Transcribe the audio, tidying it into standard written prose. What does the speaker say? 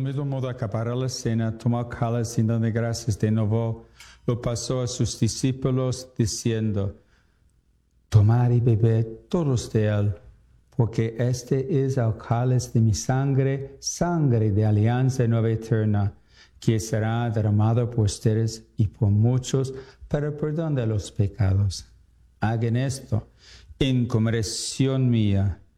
mismo modo, acabará la cena, tomó el cáliz y dando gracias de nuevo, lo pasó a sus discípulos diciendo: tomad y bebed todos de él, porque este es el cáliz de mi sangre, sangre de alianza nueva eterna, que será derramado por ustedes y por muchos para el perdón de los pecados. Hagan esto en conmemoración mía.